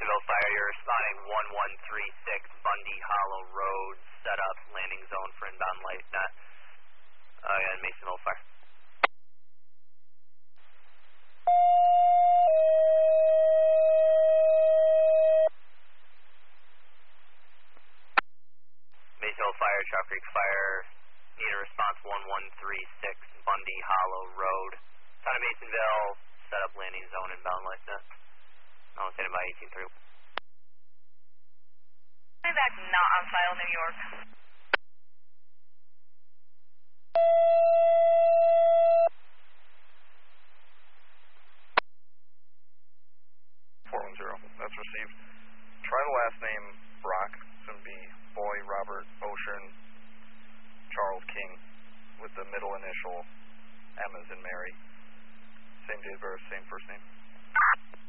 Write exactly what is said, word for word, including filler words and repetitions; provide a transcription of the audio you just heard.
Masonville Fire, you're responding one one three six Bundy Hollow Road, set up landing zone for inbound light net. Uh, yeah, Masonville Fire. Masonville Fire, Chalk Creek Fire, need a response one one three six Bundy Hollow Road. Town of Masonville, set up landing zone inbound light net. I'll send it by eighteen three. Back not on file, New York. four one zero, that's received. Try the last name Brock. It's going to be Boy, Robert, Ocean, Charles King, with the middle initial M as in Mary. Same date of birth, same first name.